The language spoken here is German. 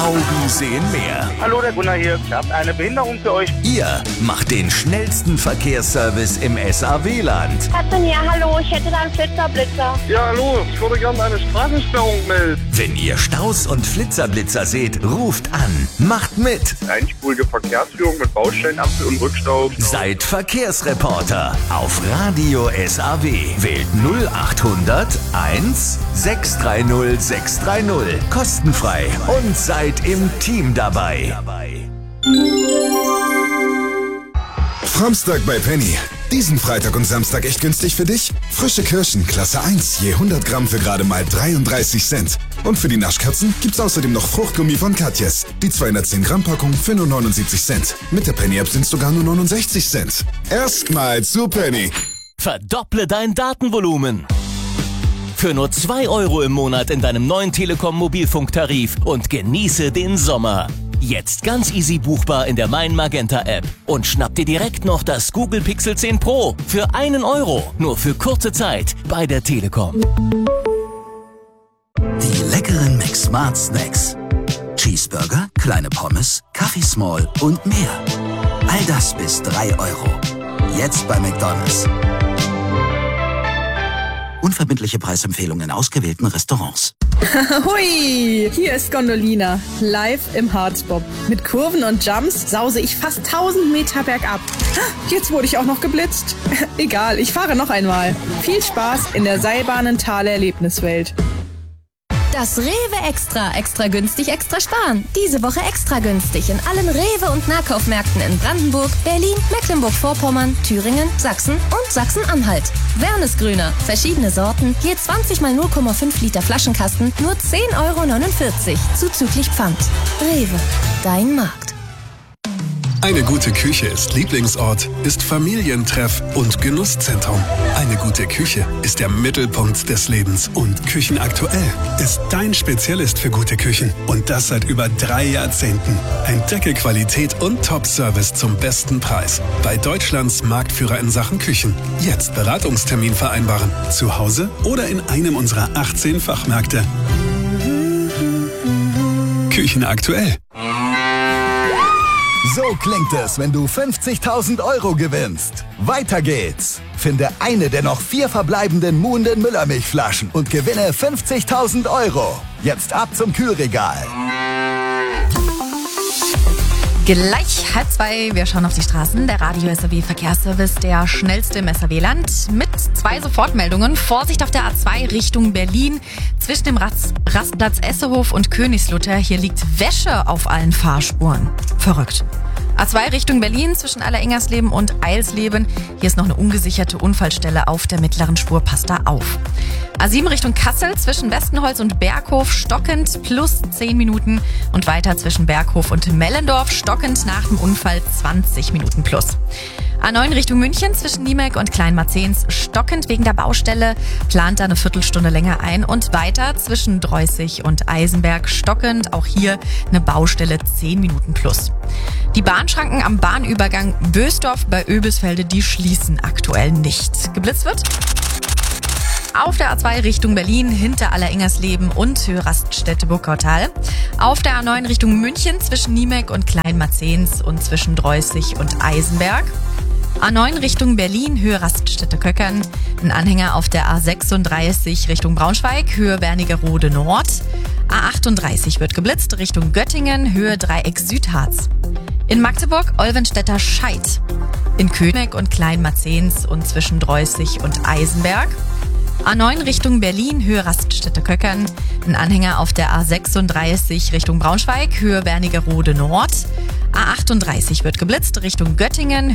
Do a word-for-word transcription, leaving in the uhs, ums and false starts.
Augen sehen mehr. Hallo, der Gunnar hier. Ich habe eine Behinderung für euch. Ihr macht den schnellsten Verkehrsservice im S A W-Land. Katrin, ja, hallo, ich hätte da einen Flitzer-Blitzer. Ja, hallo, ich würde gerne eine Straßensperrung melden. Wenn ihr Staus und Flitzerblitzer seht, ruft an. Macht mit. Einspurige Verkehrsführung mit Baustellen-Ampel und Rückstau. Seid Verkehrsreporter auf Radio S A W. Wählt null achthundert eins sechs drei null sechs drei null. Kostenfrei und seid im Team dabei. Framstag bei Penny. Diesen Freitag und Samstag echt günstig für dich? Frische Kirschen, Klasse eins, je hundert Gramm für gerade mal dreiunddreißig Cent. Und für die Naschkatzen gibt's außerdem noch Fruchtgummi von Katjes. Die zweihundertzehn Gramm Packung für nur neunundsiebzig Cent. Mit der Penny-App sind's sogar nur neunundsechzig Cent. Erstmal zu Penny. Verdopple dein Datenvolumen. Für nur zwei Euro im Monat in deinem neuen Telekom-Mobilfunktarif und genieße den Sommer. Jetzt ganz easy buchbar in der Mein Magenta App. Und schnapp dir direkt noch das Google Pixel zehn Pro für einen Euro. Nur für kurze Zeit bei der Telekom. Die leckeren McSmart Snacks. Cheeseburger, kleine Pommes, Kaffee Small und mehr. All das bis drei Euro. Jetzt bei McDonald's. Unverbindliche Preisempfehlungen in ausgewählten Restaurants. Hui, hier ist Gondolina, live im Harzbob. Mit Kurven und Jumps sause ich fast tausend Meter bergab. Jetzt wurde ich auch noch geblitzt. Egal, ich fahre noch einmal. Viel Spaß in der Seilbahnentaler Erlebniswelt. Das Rewe Extra. Extra günstig, extra sparen. Diese Woche extra günstig in allen Rewe- und Nahkaufmärkten in Brandenburg, Berlin, Mecklenburg-Vorpommern, Thüringen, Sachsen und Sachsen-Anhalt. Wernesgrüner. Verschiedene Sorten. Je zwanzig mal null Komma fünf Liter Flaschenkasten. Nur zehn Euro neunundvierzig. Zuzüglich Pfand. Rewe. Dein Markt. Eine gute Küche ist Lieblingsort, ist Familientreff und Genusszentrum. Eine gute Küche ist der Mittelpunkt des Lebens und Küchenaktuell ist dein Spezialist für gute Küchen. Und das seit über drei Jahrzehnten. Entdecke Qualität und Top-Service zum besten Preis. Bei Deutschlands Marktführer in Sachen Küchen. Jetzt Beratungstermin vereinbaren. Zu Hause oder in einem unserer achtzehn Fachmärkte. Küchenaktuell. So klingt es, wenn du fünfzigtausend Euro gewinnst. Weiter geht's. Finde eine der noch vier verbleibenden Muhnden Müllermilchflaschen und gewinne fünfzigtausend Euro. Jetzt ab zum Kühlregal. Gleich halb zwei, wir schauen auf die Straßen. Der Radio S A W Verkehrsservice, der schnellste im S A W-Land mit zwei Sofortmeldungen. Vorsicht auf der A zwei Richtung Berlin zwischen dem Rast- Rastplatz Essehof und Königslutter. Hier liegt Wäsche auf allen Fahrspuren. Verrückt. A zwei Richtung Berlin zwischen Allerengersleben und Eilsleben. Hier ist noch eine ungesicherte Unfallstelle auf der mittleren Spur. Passt da auf. A sieben Richtung Kassel zwischen Westenholz und Berghof stockend plus zehn Minuten und weiter zwischen Berghof und Mellendorf stockend nach dem Unfall zwanzig Minuten plus. A neun Richtung München zwischen Niemek und Kleinmarzens stockend wegen der Baustelle, plant da eine Viertelstunde länger ein und weiter zwischen Dreußig und Eisenberg stockend, auch hier eine Baustelle zehn Minuten plus. Die Bahnschranken am Bahnübergang Bösdorf bei Oebisfelde, die schließen aktuell nicht. Geblitzt wird auf der A zwei Richtung Berlin hinter Allerengersleben und Höhe Raststätte-Burgautal. Auf der A neun Richtung München zwischen Niemek und Kleinmarzens und zwischen Dreußig und Eisenberg. A neun Richtung Berlin, Höhe Raststätte-Köckern. Ein Anhänger auf der A sechsunddreißig Richtung Braunschweig, Höhe Wernigerode Nord. A achtunddreißig wird geblitzt Richtung Göttingen, Höhe Dreieck Südharz. In Magdeburg, Olvenstädter Scheid. In König und Kleinmarzens und zwischen Dreußig und Eisenberg. A neun Richtung Berlin, Höhe Raststätte-Köckern. Ein Anhänger auf der A sechsunddreißig Richtung Braunschweig, Höhe Wernigerode Nord. A achtunddreißig wird geblitzt Richtung Göttingen,